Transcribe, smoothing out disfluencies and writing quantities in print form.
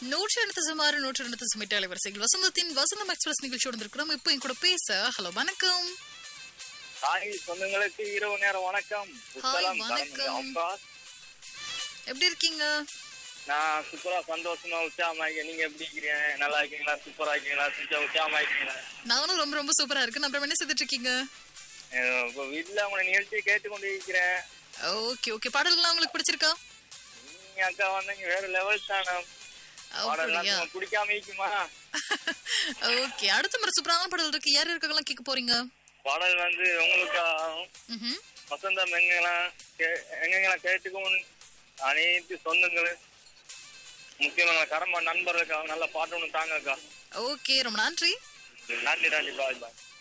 106 108 அலைவரிசைகள் வசந்தத்தின் வசந்தம் எக்ஸ்பிரஸ் நிகழ்ச்சியோடு இருக்கிறோம். இப்போ என் கூட பேச ஹலோ வணக்கம். ஹாய் சொந்தங்களுக்கு இரவு நேரம் வணக்கம். ஹாய் வணக்கம். எப்படி இருக்கீங்க? நான் சூப்பரா சந்தோஷமா உற்சாகமா இருக்கேன். நீங்க எப்படி இருக்கீங்க? நல்லா இருக்கீங்களா? சூப்பரா இருக்கீங்களா? உற்சாகமா இருக்கீங்களா? நானும் ரொம்ப ரொம்ப சூப்பரா இருக்கேன். அப்புறம் என்ன செய்துட்டு இருக்கீங்க? இப்போ வீட்டுல உங்க நிகழ்ச்சியை கேட்டுக்கொண்டு இருக்கிறேன். Okay okay. பாடல்கள்லாம் உங்களுக்கு பிடிச்சிருக்கா? நீங்க அக்கா வந்தீங்க வேற லெவல் தானே. பாடலாம் பிடிக்காம இருக்குமா? ஓகே. அடுத்த முறை சூப்பரான பாடல் இருக்கு. யார் இருக்கலாம் கேட்க போறீங்க? பாடல் வந்து உங்களுக்கு வசந்தம் எங்கெங்கெல்லாம் கேட்டுக்கும் அனைத்து சொந்தங்களும் முக்கியமான கடமை நண்பர்களுக்கு நல்ல பாட்டு ஒன்று தாங்க அக்கா. ஓகே ரொம்ப நன்றி. நன்றி நன்றி பாய் பாய்.